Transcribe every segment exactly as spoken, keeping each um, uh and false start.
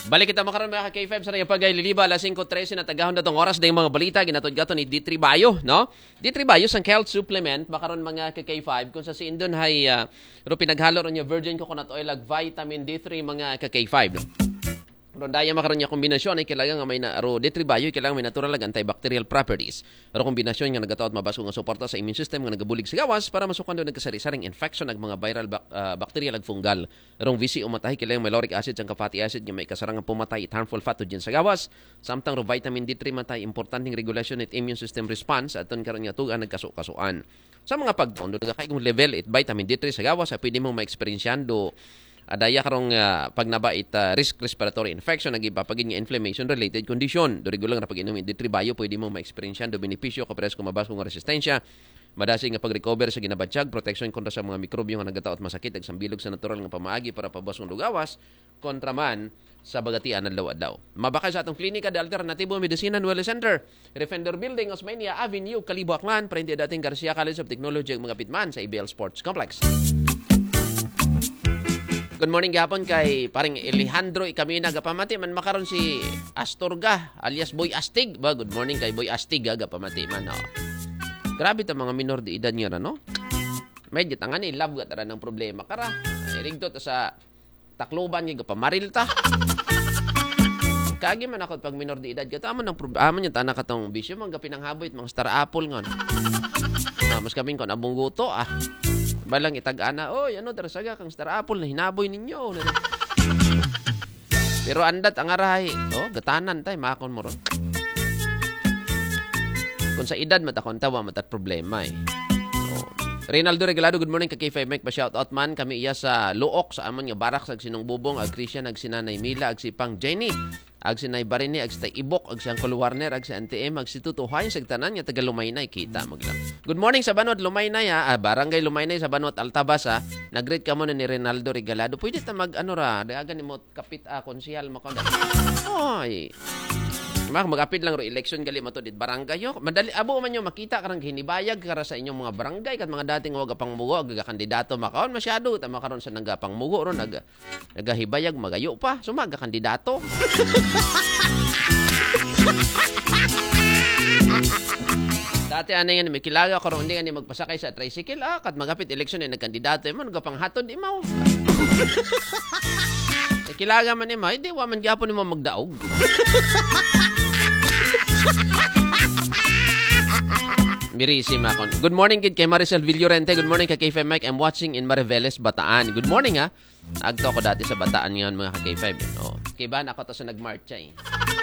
Balik kita makaroon mga ka-K five sa rin pagay liliba alas five thirty na tagahon na tong oras dayong mga balita ginatod gato ni D three Bayo, no? D three Bayo sang health supplement makaroon mga ka-K five kung sa siindon hay uh, ro pinaghalo ron yung virgin coconut oil ag vitamin D three mga ka-K five. No? Ron daya makaroon niya kombinasyon ay kailangan nga may na ro D three Bayo kailangan may natural ag antibacterial properties. Ro kombinasyon nga nagataod mabasko nga suporta sa immune system nga nagabulig sa gawas para masukan do nagkasari-saring infection ag mga viral bak- uh, bacterial ag fungal. Rong V C umatay kailangan may lauric acid sang fatty acid nga may kasarang nga pumatay it harmful pathogen sa gawas. Samtang ro vitamin D three matay importanteng regulation it immune system response aton karon nga tugan nagkaso-kasuan. Sa mga pagtuon do nagakay kung level it vitamin D three sa gawas ay pwede mo ma-experienceyando adaya karong uh, pag naba it uh, risk respiratory infection nagipapagin nga inflammation related condition do regular na pag-inom D three Bayo pwede mo ma-experience do benepisyo kapares kung mabas kung resistensya madasig nga pag-recover sa ginabatsyag protection kontra sa mga mikrobyo nga nagataot masakit ag sambilog sa natural nga pamaagi para pabas kung lugawas kontra man sa bagatian adlaw-adlaw. Mabakay sa atong klinika de Alternatibo Medicine and Wellness Center, Defender Building, Osmeña Avenue, Calibo, Aklan, Prende dating Garcia College of Technology ug mga pitman sa A B L Sports Complex. Good morning gapon kay paring Alejandro Ikamina gapamati man makaron si Astorga alias Boy Astig ba good morning kay Boy Astig gapamati man oh. Grabe ta mga minor de edad niya no. Medyo tangan ni love gatara ng problema kara. Ay rigdo ta sa Tacloban nga gapamaril ta. Kagi man ako pag minor de edad gatamon ng problema nya tanan katong bisyo man gapinanghaboy mga star apple ngon. Ah, mas kaming kon abong guto ah. Balang itag-ana, oy, ano, tarasaga, kang star apple na hinaboy ninyo. Pero andat, ang aray, oh, gatanan tayo, makakon mo ron. Kung sa edad, matakon tawa, matat problema eh. Oh. Reynaldo Regalado, good morning, ka K five Mike, pa-shoutout man, kami iya sa Luok, sa amon nga barak, sa sinong bubong, ag Christian, ag sinanay Mila, ag si Pang Jenny, ag sinay Barini, ag si Ibok, ag si Uncle Warner, ag si Auntie M, ag si Tutuhay, sa tanan nga taga Lumaynay, kita maglang. Good morning sa Banwat Lumaynay ha, ah, Barangay Lumaynay sa Banwat Altabas ha. Nag-greet ka muna ni Reynaldo Regalado. Pwede ta mag ano ra, dagan ni mo kapit a ah, konsehal mo ka. Oy. Mag magapid lang ro election gali mo to dit barangay yo. Madali abo man yo makita karang hinibayag kara sa inyong mga barangay kat mga dating waga pangmugo ag kandidato makaon masyado ta makaron sa nagapangmugo ro nag nagahibayag magayo pa sumaga kandidato. Dati ano nga may kilaga karon hindi nga ni magpasakay sa tricycle ah kat magapit election ay nagkandidato mo nagapanghatod di mo. E kilaga man ni mo hindi wa man gyapon nimo magdaog. Mirisi makon. Good morning kid kay Maricel Villorente. Good morning kay K five Mike. I'm watching in Mariveles, Bataan. Good morning ha. Agto ko dati sa Bataan ngayon mga K five. Oh, kay ba ako to sa nagmarcha eh.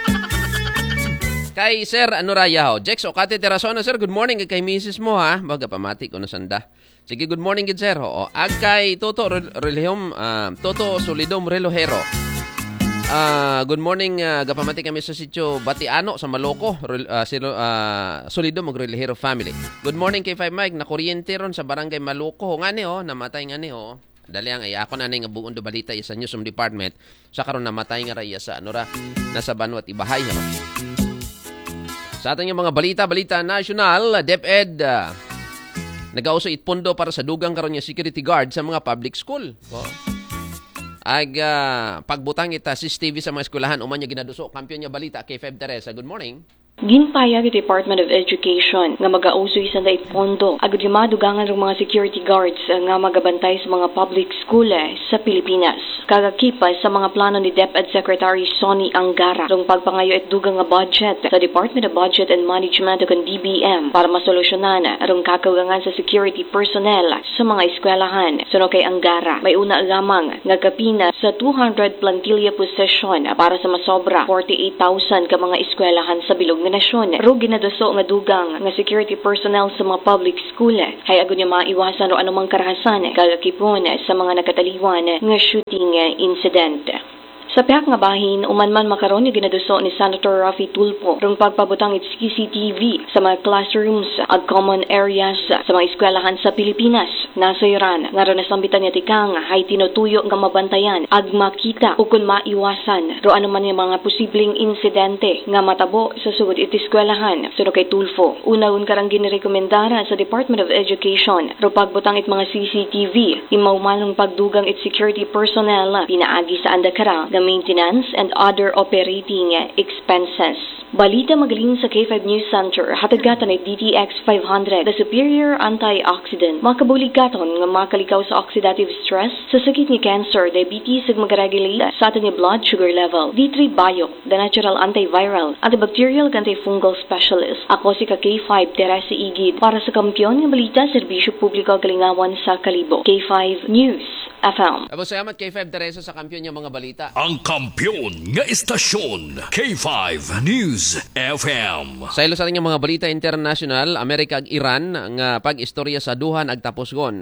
Kay Sir ano raya ho. Jex Okate Terasona sir. Good morning kay Missus mo ha. Baga pamati ko na sanda. Sige good morning kid sir ho. Ag kay Toto Relihom uh, Toto Solidom Relohero. Uh, good morning, uh, gapamati kami sa sitio Batiano sa Maloco, uh, silo, uh, Solido Magrelihero family. Good morning K five Mike, na kuryente ron sa barangay Maloco. Ngani oh, namatay ngani oh. Dali ang ay ako na nga buon do balita sa Newsroom Department. Sa karon namatay nga raya sa ano ra nasa Banwat Ibahay no. Sa ating mga balita, balita national, DepEd uh, nag-auso itpondo para sa dugang karon nga security guard sa mga public school. Oh. Ag uh, pagbutang ita C C T V sa mga eskwelahan uman niya ginaduso kampiyon niya balita K five Teresa. Good morning. Ginpayag ang Department of Education nga mag-auso isan na ipondo agud yung madugangan ng mga security guards nga magabantay sa mga public school sa Pilipinas. Kagakipas sa mga plano ni DepEd Secretary Sonny Angara rong pagpangayo at dugang nga budget sa Department of Budget and Management ug D B M para masolusyonan rong kakaugangan sa security personnel sa mga eskwelahan. Suno kay Angara, may una lamang nga kapina sa two hundred plantilla position para sa masobra forty-eight thousand ka mga eskwelahan sa bilog nasyon. Ro ginaduso nga dugang nga security personnel sa mga public school hay agud niya maiwasan o anumang karahasan kagakipon sa mga nakataliwan nga shooting incident. Sa pihak nga bahin, umanman makaron yung ginaduso ni Senator Raffy Tulfo rong pagpabutang it C C T V sa mga classrooms at common areas sa mga eskwelahan sa Pilipinas. Nasayran, nga ron nasambitan niya tikang hay tinutuyo nga mabantayan ag makita o kung maiwasan ro ano man yung mga posibleng insidente nga matabo sa sugod it eskwelahan. Suno kay Tulfo, una-un karang ginirekomendara sa Department of Education ro pagbutang it mga C C T V, imaumanong pagdugang it security personnel pinaagi sa andakara nga maintenance and other operating expenses. Balita magaling sa K five News Center, hatag gatan ay D T X five hundred, the superior antioxidant. Makabulig gaton nga makalikaw sa oxidative stress, sa sakit ni cancer, diabetes, ug magaregulate sa atin ni blood sugar level. D three Bio, the natural antiviral, antibacterial, antifungal specialist. Ako si ka K five, Teresa Igid, para sa kampiyon ng balita, serbisyo publiko kalingawan sa Kalibo. K five News F M. Abo salamat K five Teresa sa kampiyon niya mga balita. Ang kampiyon nga istasyon, K five News F M. Sa ilo sa ating mga balita international, Amerika ag Iran nga pag-istorya sa duhan ag taposgon.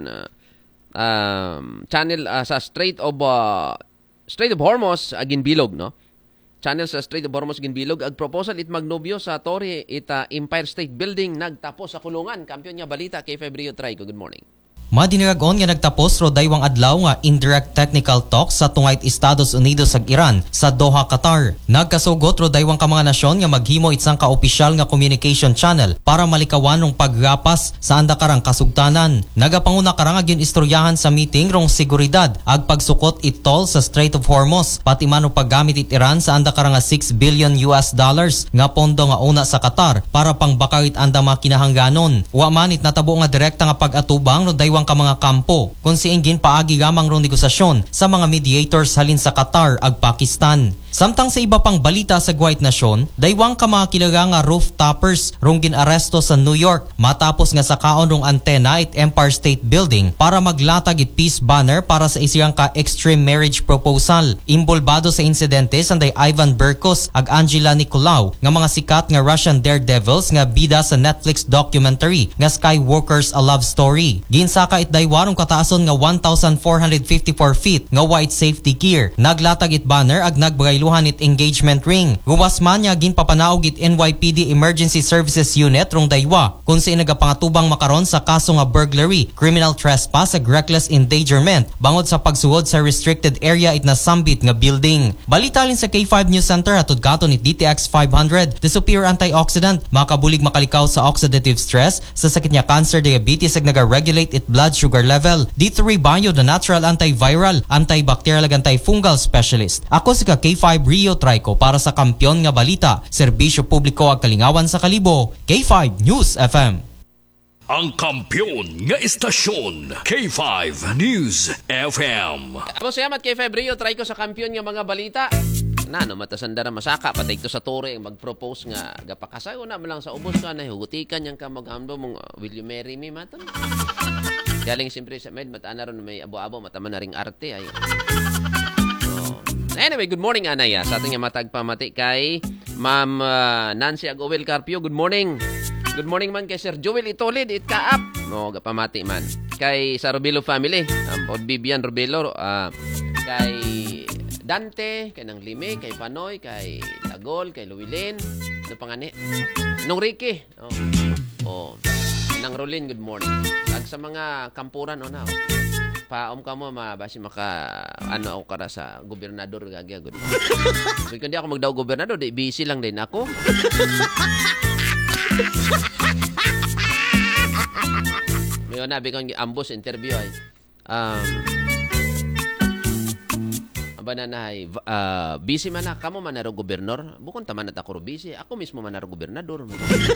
Um, channel uh, sa Strait of uh, Strait of Hormuz agin bilog, no? Channel sa Strait of Hormuz agin bilog ag proposal it magnobyo sa Torre ita Empire State Building nagtapos sa kulungan. Kampiyon niya balita K five Rio Trico. Good morning. Madiniragon nga nagtapos ro daywang adlaw nga indirect technical talks sa tungayt Estados Unidos ag Iran sa Doha, Qatar. Nagkasugot ro daywang ka mga nasyon nga maghimo itsang ka-opisyal nga communication channel para malikawan rong paggapas sa andakarang kasugtanan. Nagapanguna karang agyon istoryahan sa meeting rong seguridad ag pagsukot it toll sa Strait of Hormuz pati man paggamit it Iran sa andakarang nga six billion U S dollars nga pondo nga una sa Qatar para pangbakawit anda mga kinahangganon. Wa man it natabo nga direkta nga pag-atubang ro daywang ka mga kampo kung si Ingin paagi gamang rong negosasyon sa mga mediators halin sa Qatar ag Pakistan. Samtang sa iba pang balita sa Guwait Nasyon, daywang ka mga kilaga nga roof-toppers rong ginaresto sa New York matapos nga sakaon rong antena it Empire State Building para maglatag it peace banner para sa isang ka extreme marriage proposal. Imbolbado sa insidente sanday Ivan Berkos ag Angela Nicolau nga mga sikat nga Russian daredevils nga bida sa Netflix documentary nga Skywalker's A Love Story. Ginsaka it daywarong kataason nga one thousand four hundred fifty-four feet nga white safety gear. Naglatag it banner ag nagbagayluhan it engagement ring. Guwas man niya ginpapanaog it N Y P D Emergency Services Unit rong daywa kung sa nagapangatubang makaron sa kaso nga burglary, criminal trespass ag reckless endangerment bangod sa pagsuhod sa restricted area it nasambit nga building. Balita lin sa K five News Center atod katon it D T X five hundred, the superior antioxidant, makabulig makalikaw sa oxidative stress, sa sakit niya cancer, diabetes ag naga-regulate it blood sugar level. D three Bio, the natural antiviral, antibacterial ag antifungal specialist. Ako si ka K five Rio Trico para sa kampiyon nga balita, serbisyo publiko ag kalingawan sa Kalibo. K five News F M. Ang kampiyon nga istasyon, K five News F M. Abo salamat K five Rio Trico sa kampiyon nga mga balita. Na no matasandara masaka patay to sa tore mag-propose nga gapakasayo na man lang sa ubos ka na hugutikan yang ka maghamdo mong uh, will you marry me maton. Galing siyempre sa med matana ron may abo-abo mataman na ring arte ay. So, anyway, good morning Anaya. Sa ating matagpamati kay Ma'am uh, Nancy Agowel Carpio. Good morning. Good morning man kay Sir Joel Itolid it kaap. No, gapamati man. Kay sa Robelo family, um, o Bibian Robelo, uh, kay Dante, kay Nang Lime, kay Panoy, kay Tagol, kay Luwilin, ano pangani? Nung Ricky. Oh. Oh. Nang Rolin, good morning. Ag sa mga kampuran o na. Oh. Paom ka mo, mabasi maka, ano ako kara sa gobernador, gagya, good morning. So, kung di ako magdaw gobernador, di busy lang din ako. Ngayon na, bigong ambos interview ay, um, aba na na ay, uh, busy man na, kamo man na gobernador, bukon taman at ako busy, ako mismo man na gobernador.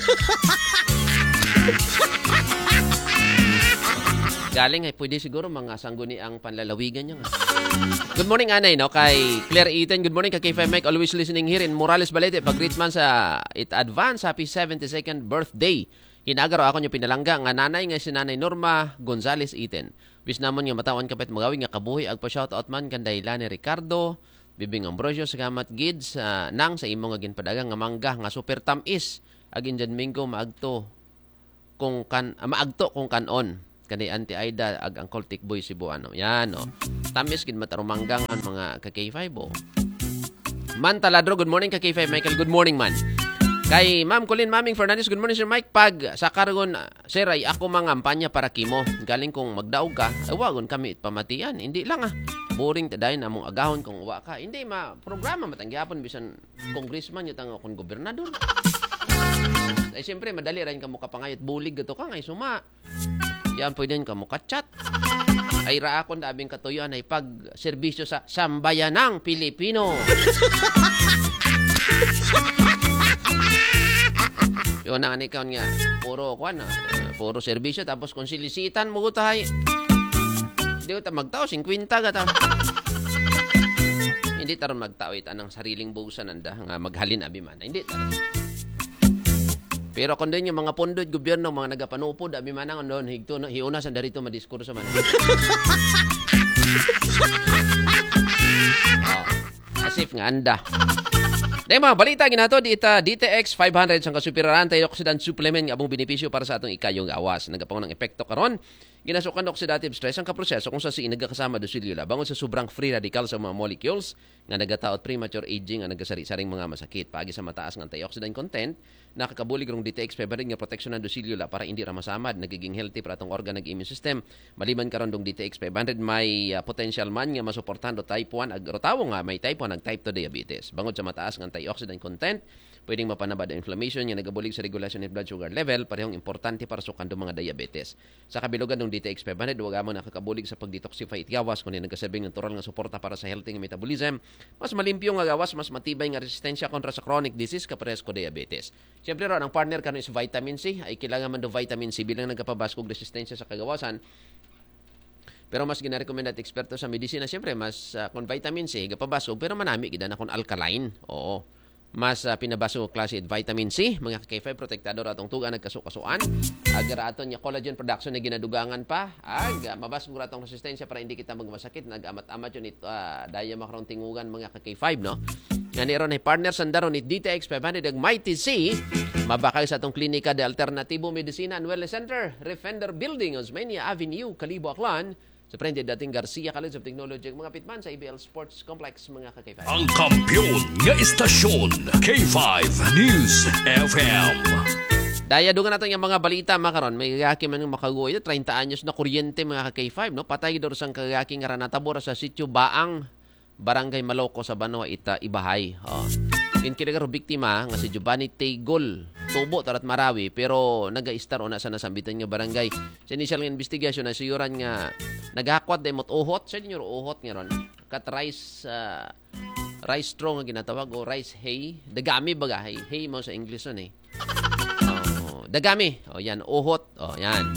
Galing ay pwede siguro mga sangguni ang panlalawigan niya. Good morning Anay, no? Kay Claire Eaton. Good morning kay K five Mike. Always listening here in Morales Balete. Pag-greet man sa it advance. Happy seventy-second birthday. Hinagaro ako niyo pinalangga nga nanay nga si Nanay Norma Gonzales Eaton. Bis namon nga matawan kapit magawin nga kabuhi. Agpa shoutout man kanday Lani Ricardo. Bibing Ambrosio. Sagamat gids. Uh, nang sa imo nga ginpadagang nga mangga nga super tamis. Agin dyan minggo maagto. Kung kan, uh, maagto kung kanon. Kanay Auntie Aida ag Uncle Tikboy Cebuano. Yan, no. Tamis gid matarumanggang ang mga ka K five, oh. Man Taladro, good morning ka K five Michael. Good morning man. Kay Ma'am Colin Maming Fernandez, good morning Sir Mike. Pag sa kargon, sir, ay ako mga ampanya para kimo. Galing kong magdaog ka, ay wagon kami pamatian. Hindi lang ah. Boring taday na mong agahon kung uwa ka. Hindi ma programa matanggapon bisan congressman yung tango kung gobernador. Ay siyempre madali rin ka mo kapangayat bulig gato ka ngay suma. Yan pwede ka mo kachat. Ay Hayra akon dabing katuyuan ay pag-serbisyo sa sambayanang Pilipino. Yun ang ikaw nga, puro kwan, uh, puro serbisyo, tapos kung silisitan mo tayo, hindi ko ta magtao, fifty ka ta. Hindi taron magtao ita ng sariling buusan nanda, nga maghalin abi man. Hindi taron. Pero kung din yung mga pundod, gobyerno, mga nagapanupod, abi man ang doon, higto, hiuna sa darito madiskurso man. Oh, asif nga anda. Dahil mga balita, ginato, di ita D T X five hundred sang kasupiraran tayo oxidant supplement nga abong benepisyo para sa atong ikayong gawas. Nagapang ng epekto karon ginasukan oxidative stress ang kaproseso kung sa si nagakasama do silula bangon sa sobrang free radical sa mga molecules nga nagataot premature aging nga nagasari-saring mga masakit. Paagi sa mataas nga antioxidant content, nakakabulig rong D T X five hundred nga protection do silula para hindi ra masamad, nagiging healthy para atong organ ng immune system. Maliban karon dong D T X five hundred may uh, potential man nga masuportahan do type one ag rotawo nga may type one ag type two diabetes. Bangod sa mataas nga antioxidant content, pwedeng mapanabad ang inflammation nga nagabulig sa regulation ng blood sugar level, parehong importante para sukan do mga diabetes. Sa kabilugan ng D T X five hundred, huwag mo nakakabulig sa pag-detoxify it gawas kung nagkasabing natural nga suporta para sa healthy nga metabolism. Mas malimpyo nga gawas, mas matibay nga resistensya kontra sa chronic disease kapares ko diabetes. Siyempre ron, ang partner kanon is vitamin C. Ay kailangan man do vitamin C bilang nagkapabaskog resistensya sa kagawasan. Pero mas gina-recommend at eksperto sa medisina, siyempre mas uh, kung vitamin C, gapabasog, pero manami gida na kung alkaline. Oo. Mas uh, pinabaso klase vitamin C, mga K five protektador atong tuga nagkasukasuan. Agara aton nya collagen production na ginadugangan pa. Ag uh, mabasog ratong resistensya para hindi kita magmasakit. Nag-amat-amat yun ito, uh, daya makarong tingugan mga K five, no? Nga niron ay partner sandaron ni D T X five hundred ag Mighty C. Mabakay sa atong klinika de Alternatibo Medicina and Wellness Center, Refender Building, Osmeña Avenue, Calibo, Aklan. Sa Prende dating Garcia College of Technology, mga pitman sa A B L Sports Complex, mga ka-K five. Ang kampiyon nga istasyon, K five News F M. Daya dugan natin yung mga balita makaron. May kagaki man yung makaguoy. thirty anyos na kuryente, mga ka-K five. No? Patay doon sang kagaki nga ranatabora sa sitio Baang, Barangay Maloko sa Banwa, Ita, Ibahay. Oh. Kinkilagaro biktima nga si Giovanni Tegol, tubo tarat Marawi, pero naga-star o nasa nasambitan nga barangay. Sa initial investigation na siyuran nga naghakwat demot uhot, sa inyo uhot nga ron. Kat rice, uh, rice straw nga ginatawag o rice hay. Dagami baga, hay, hay mo sa English nun eh. Oh, dagami, o yan, uhot, o yan.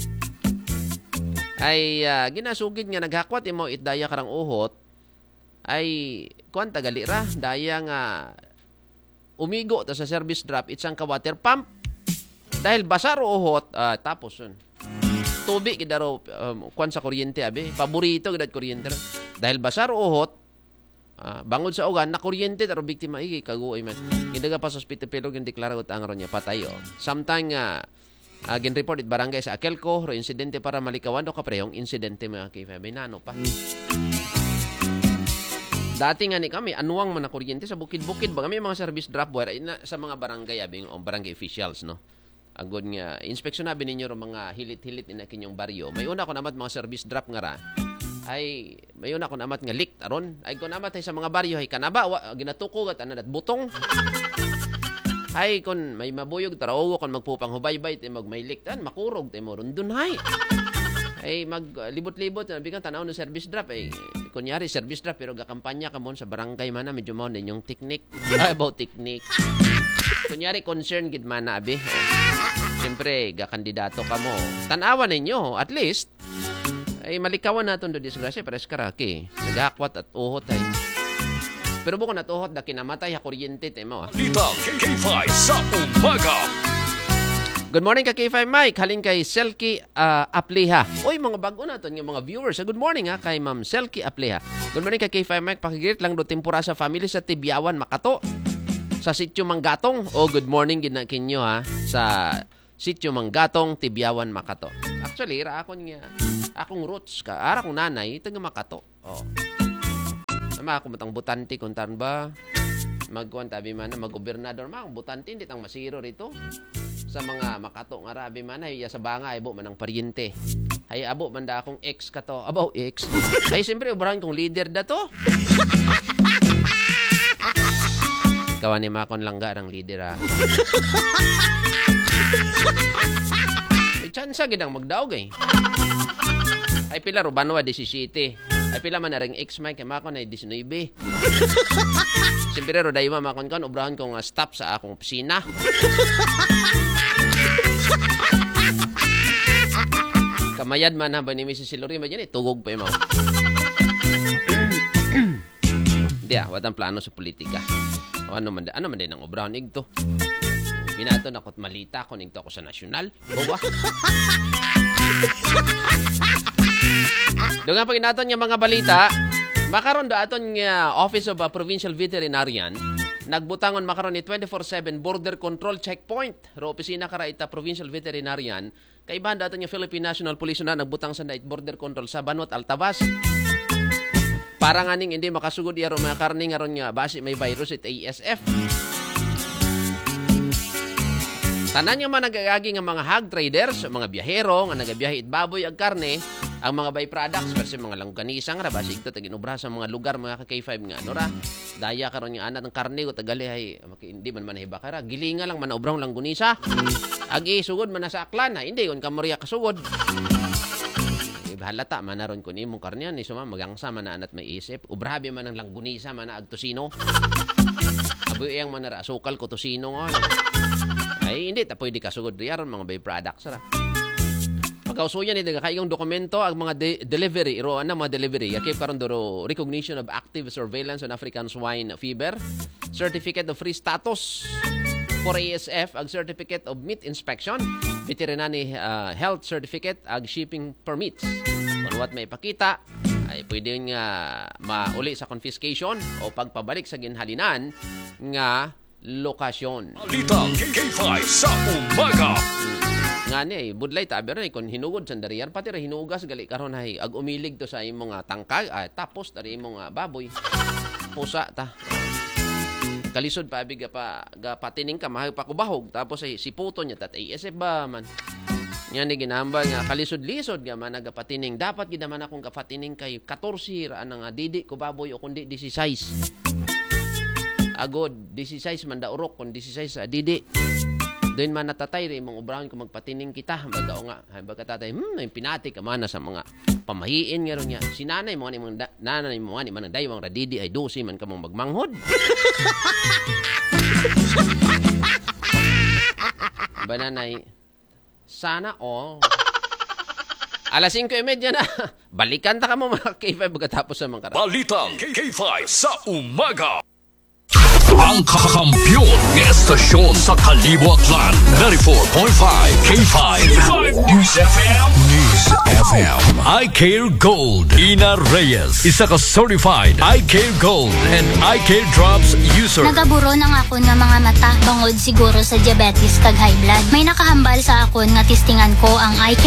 Ay uh, ginasugid nga naghakwat imo itdaya karang uhot, ay kuan tagalira, daya nga umigo ta sa service drop itsang ka water pump dahil basaro uhot uh, tapos yun tubig gidaro um, kuan sa kuryente abi paborito gid kuryente dahil basaro uhot uh, bangod sa ugan na kuryente taro biktima iki kaguoy man kindaga pa sa hospital pero gindeklara ut ang ron niya patay oh. Sometime nga uh, uh, gin-report it barangay sa Akelco ro insidente para malikawan do kaprehong insidente mga K five nano pa. Dati nga ni kami, anuang man na kuryente sa bukid-bukid ba? Kami mga service drop boy na, sa mga barangay, abing, o barangay officials, no? Agod nga, inspeksyon na bininyo ro mga hilit-hilit na kinyong baryo. May una ko namat mga service drop nga ra. Ay, may una ko namat nga leak, aron. Ay, ko namat ay sa mga baryo, ay kanaba, wa, ginatukog at anad, butong. Ay, kung may mabuyog, tarawo, kung magpupang hubaybay, mag may leak, tan, makurog, tayo mo, rundun, hay. Ay maglibot-libot uh, bigang tanaw ng service drop ay kunyari service drop pero gakampanya ka mo sa barangay man na medyo mo din yung technique about technique kunyari concern gid man na abi oh. Siyempre gakandidato ka mo tanawan ninyo at least ay malikawan naton do disgrasya pares karaki nagakwat at uhot ay pero buko na tuhot da kinamatay ha kuryente temo ah. Dito K five sa umaga. Good morning ka K five Mike, halin kay Selky uh, Apleha. Oy, mga bago naton yung mga viewers. Good morning ha kay Ma'am Selky Apleha. Good morning ka K five Mike, pakigirit lang do tempura sa family sa Tibiawan, Makato. Sa Sitio Manggatong. Oh, good morning gid na kinyo ha sa Sitio Manggatong, Tibiawan, Makato. Actually, ra akon nga akong roots ka, ara kong nanay taga Makato. Oh. Nama ako matang butante kung tan ba magkuan tabi man mag-gobernador man butante hindi tang masiro rito. Sa mga Makato nga rabi man ay sa banga ay bo man ang paryente. Ay abo man da akong ex ka to. Abo ex. Ay siyempre ubrahan kong leader da to. Kawan ni Makon Langga ang leader ah. May chance gid ang magdaog eh. Ay pila ro banwa seventeen. Ay pila man na ring ex Mike kay mako na nineteen. Siyempre ro dayo makon kon obrahan ko nga stop sa akong opisina. Kamayad man ha ba ni Missus Silori man yan tugog pa mo. Di ah, watang plano sa politika. O ano man ano man din ang obrahan igto. Binato na ko't malita ko ningto ako sa nasyonal. Boba. Dugang pag inaton nga mga balita, makaroon da aton nga Office of uh, Provincial Veterinarian, nagbutangon makaroon ni twenty-four seven border control checkpoint. Ro opisina kara ita Provincial Veterinarian, kaibahan da aton nga Philippine National Police na nagbutang sa night border control sa Banwat Altabas. Para nga ning hindi makasugod iya ro mga karne nga ron nga base may virus at A S F. Tanan nga man nagagagi nga mga hog traders, mga biyahero nga nagabiyahe it baboy ag karne, ang mga byproducts versus mga langganisa nga ra basi ito taginubra sa mga lugar mga ka K five nga ano ra. Daya karon nga anat ng karne ko tagali ay hindi man manahiba kara. Gilinga lang man obrang langgunisa. Agi sugod man sa aklan ha, hindi kon kamorya kasugod. Halata man naron ko nimong karne ni suma magangsa man na anat may isip. Ubrabe man ang langgunisa man na ag tosino. Aboy yang man na asukal ko tosino nga. Ay, hindi. Ta pwede kasugod riyaron mga byproducts. Pagkausuyan ni daga kayong dokumento ang mga de- delivery. Iro na mga delivery. Yakip karon doro recognition of active surveillance on African swine fever. Certificate of free status for A S F. Ang certificate of meat inspection. Veterinary uh, health certificate. Ang shipping permits. Kung what may ipakita, ay pwede nga mauli sa confiscation o pagpabalik sa ginhalinan nga lokasyon. Balita K five sa umaga. Nga ni, budlay tabi rin, kung hinugod sa dariyan, pati rin hinugas, gali karon ay ag umilig to sa imong nga tangkag, ay, tapos dari imong nga baboy. Pusa ta. Kalisod pa, abig pa, ga patining ka, mahal pa kubahog, tapos ay siputo niya, tat A S F ba man. Yan ni ginambal nga, kalisod-lisod nga man nagapatining. Dapat gidaman akong kapatining kay fourteen ra nga didi ko baboy o kundi sixteen. Agod, sixteen man daurok, kung sixteen sa didi. Doon man natatay rin, mga ubrahan kung magpatining kita. Baga o nga, baga tatay, hmm, may pinati ka man sa mga pamahiin nga rin niya. Si nanay mo, mga da, nanay mo, mga man dayo, mga radidi ay dosi man ka mong magmanghod. Ba nanay, sana o. Alas five thirty na. Balikan ta ka mo mga K five pagkatapos sa mga karap. Balita K five sa umaga. Ang kakampiyon ng estasyon sa Kalibuatlan, ninety-four point five K five News F M. News F M. I Care Gold. Ina Reyes, isa ka certified I Care Gold and I Care Drops user. Nagaburo ng akon nga mga mata bangod siguro sa diabetes kag high blood. May nakahambal sa akon nga testingan ko ang I Care